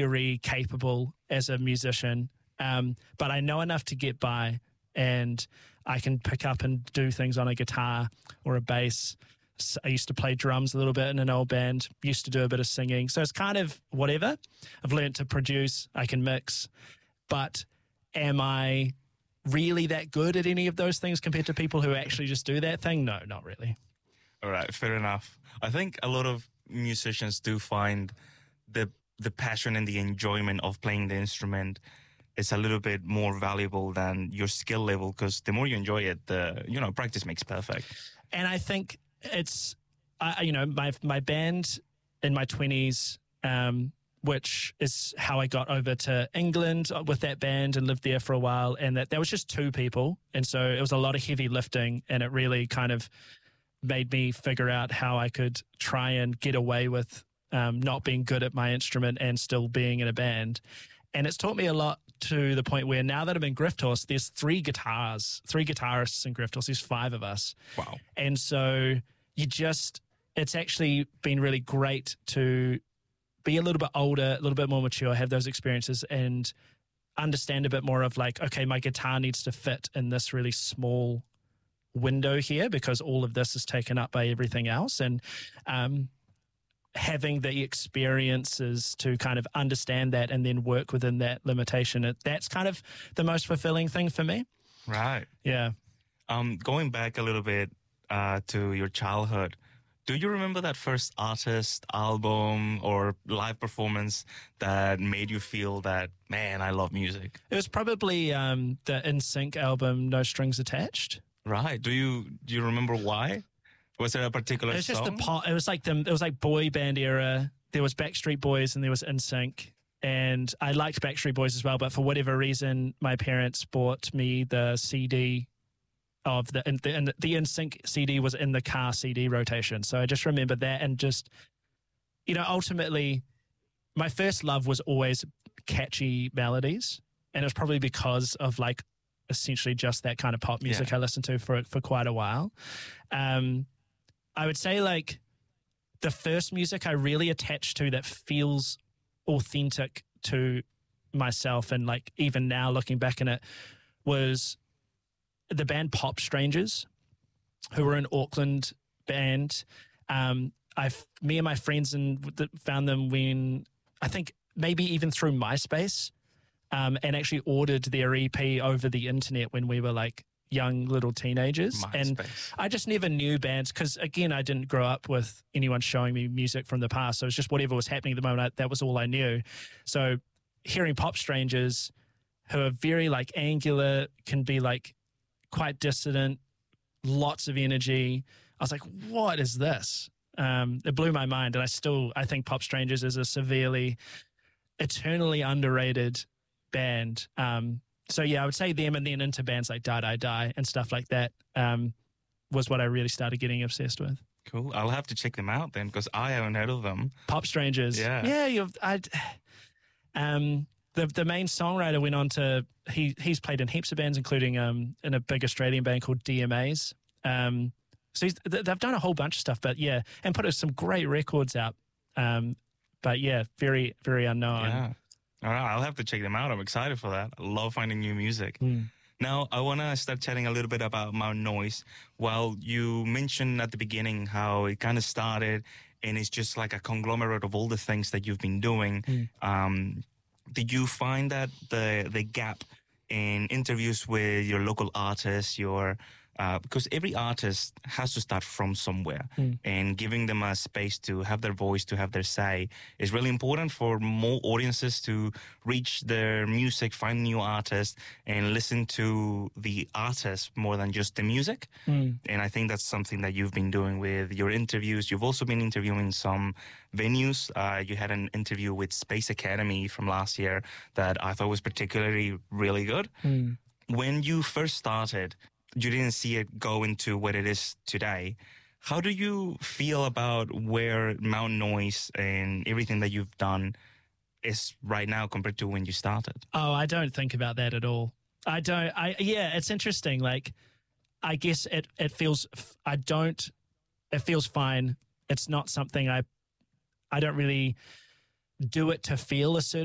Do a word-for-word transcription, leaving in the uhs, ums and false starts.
very capable as a musician, um, but I know enough to get by, and I can pick up and do things on a guitar or a bass. I used to play drums a little bit in an old band, used to do a bit of singing. So it's kind of whatever. I've learned to produce, I can mix, but am I really that good at any of those things compared to people who actually just do that thing? No, not really. All right, fair enough. I think a lot of musicians do find the the passion and the enjoyment of playing the instrument is a little bit more valuable than your skill level, because the more you enjoy it, the, you know, practice makes perfect. And I think it's, uh, you know, my my band in my twenties, um, which is how I got over to England with that band and lived there for a while. And that there was just two people. And so it was a lot of heavy lifting, and it really kind of made me figure out how I could try and get away with um, not being good at my instrument and still being in a band. And it's taught me a lot, to the point where now that I'm in Grifthorse, there's three guitars, three guitarists in Grifthorse. There's five of us. Wow. And so you just, it's actually been really great to be a little bit older, a little bit more mature, have those experiences and understand a bit more of like, okay, my guitar needs to fit in this really small window here because all of this is taken up by everything else. And um, having the experiences to kind of understand that and then work within that limitation, it, that's kind of the most fulfilling thing for me. Right. Yeah. Um, going back a little bit uh, to your childhood, do you remember that first artist, album, or live performance that made you feel that, man, I love music? It was probably um, the N Sync album, No Strings Attached. Right. Do you do you remember why? Was there a particular It was just song? the pop. It was like the it was like boy band era. There was Backstreet Boys and there was N Sync, and I liked Backstreet Boys as well. But for whatever reason, my parents bought me the C D of the and the, and the N Sync C D was in the car C D rotation. So I just remember that, and just, you know, ultimately, my first love was always catchy melodies, and it was probably because of like essentially just that kind of pop music Yeah. I listened to for for quite a while. Um, I would say like the first music I really attached to that feels authentic to myself, and like even now looking back in it, was the band Pop Strangers, who were an Auckland band. Um, I, me and my friends and found them when I think maybe even through MySpace, um, and actually ordered their E P over the internet when we were like young little teenagers. MySpace. And I just never knew bands because, again, I didn't grow up with anyone showing me music from the past. So it was just whatever was happening at the moment, I, that was all I knew. So hearing Pop Strangers, who are very like angular, can be like quite dissident, lots of energy. I was like, what is this? Um, it blew my mind. And I still, I think Pop Strangers is a severely, eternally underrated band. Um, so yeah, I would say them, and then into bands like Die Die Die and stuff like that um, was what I really started getting obsessed with. Cool. I'll have to check them out then, because I haven't heard of them. Pop Strangers. Yeah. Yeah. You've, I, um, the the main songwriter went on to, he he's played in heaps of bands, including um, in a big Australian band called D M As. Um, so he's, they've done a whole bunch of stuff, but yeah, and put some great records out. Um, but yeah, very, very unknown. Yeah. All right. I'll have to check them out. I'm excited for that. I love finding new music. Mm. Now, I want to start chatting a little bit about Mount Noise. Well, you mentioned at the beginning how it kind of started, and it's just like a conglomerate of all the things that you've been doing. Mm. Um, did you find that the the gap in interviews with your local artists, your uh, because every artist has to start from somewhere, Mm. and giving them a space to have their voice, to have their say, is really important for more audiences to reach their music, find new artists, and listen to the artist more than just the music. Mm. And I think that's something that you've been doing with your interviews. You've also been interviewing some venues. Uh, you had an interview with Space Academy from last year that I thought was particularly really good. Mm. When you first started, you didn't see it go into what it is today. How do you feel about where Mount Noise and everything that you've done is right now compared to when you started? Oh, I don't think about that at all. I don't. I yeah, it's interesting. Like, I guess it it feels. I don't. It feels fine. It's not something I. I don't really do it to feel a certain